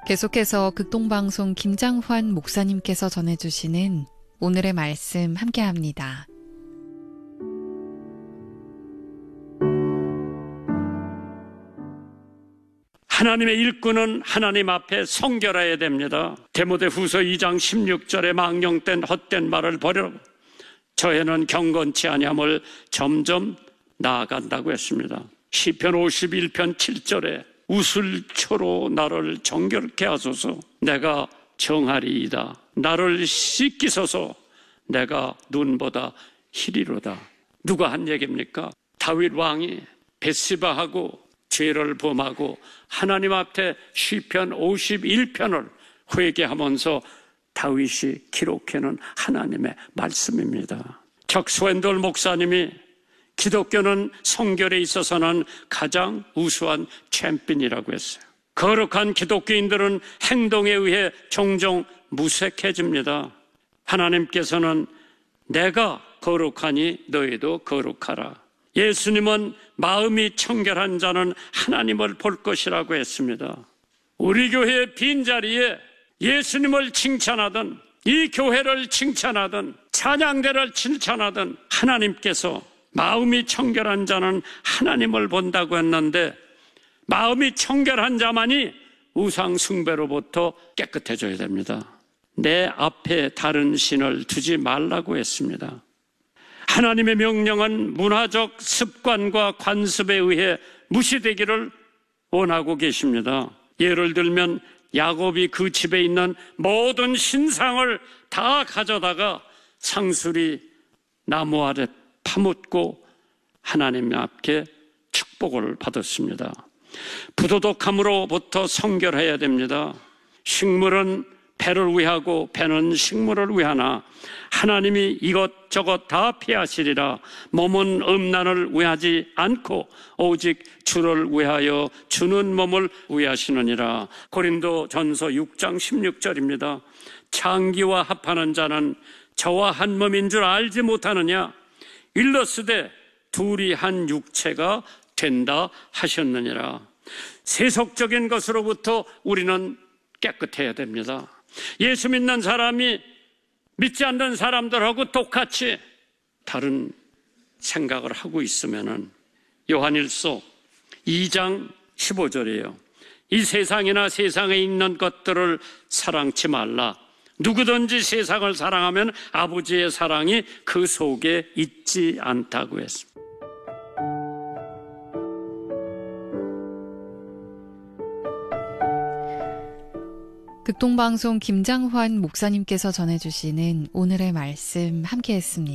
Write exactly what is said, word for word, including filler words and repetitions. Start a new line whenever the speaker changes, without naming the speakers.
계속해서 극동방송 김장환 목사님께서 전해주시는 오늘의 말씀 함께합니다.
하나님의 일꾼은 하나님 앞에 성결해야 됩니다. 디모데후서 이 장 십육 절에 망령된 헛된 말을 버려 저에는 경건치 아니함을 점점 나아간다고 했습니다. 시편 오십일 편 칠 절에 우슬초로 나를 정결케 하소서. 내가 정하리이다. 나를 씻기소서. 내가 눈보다 희리로다. 누가 한 얘기입니까? 다윗 왕이 벳시바하고 죄를 범하고 하나님 앞에 시편 오십일 편을 회개하면서 다윗이 기록해놓은 하나님의 말씀입니다. 척 스웬돌 목사님이 기독교는 성결에 있어서는 가장 우수한 챔피언이라고 했어요. 거룩한 기독교인들은 행동에 의해 종종 무색해집니다. 하나님께서는 내가 거룩하니 너희도 거룩하라. 예수님은 마음이 청결한 자는 하나님을 볼 것이라고 했습니다. 우리 교회의 빈자리에 예수님을 칭찬하든 이 교회를 칭찬하든 찬양대를 칭찬하든 하나님께서 마음이 청결한 자는 하나님을 본다고 했는데 마음이 청결한 자만이 우상 숭배로부터 깨끗해져야 됩니다. 내 앞에 다른 신을 두지 말라고 했습니다. 하나님의 명령은 문화적 습관과 관습에 의해 무시되기를 원하고 계십니다. 예를 들면 야곱이 그 집에 있는 모든 신상을 다 가져다가 상수리 나무 아래 파묻고 하나님 앞에 축복을 받았습니다. 부도덕함으로부터 성결해야 됩니다. 식물은 배를 위하고 배는 식물을 위하나 하나님이 이것저것 다 피하시리라. 몸은 음란을 위하지 않고 오직 주를 위하여 주는 몸을 위하시느니라. 고린도 전서 육 장 십육 절입니다. 창기와 합하는 자는 저와 한 몸인 줄 알지 못하느냐. 일러스되 둘이 한 육체가 된다 하셨느니라. 세속적인 것으로부터 우리는 깨끗해야 됩니다. 예수 믿는 사람이 믿지 않는 사람들하고 똑같이 다른 생각을 하고 있으면은 요한일서 이 장 십오 절이에요. 이 세상이나 세상에 있는 것들을 사랑치 말라. 누구든지 세상을 사랑하면 아버지의 사랑이 그 속에 있지 않다고 했습니다.
극동방송 김장환 목사님께서 전해주시는 오늘의 말씀 함께했습니다.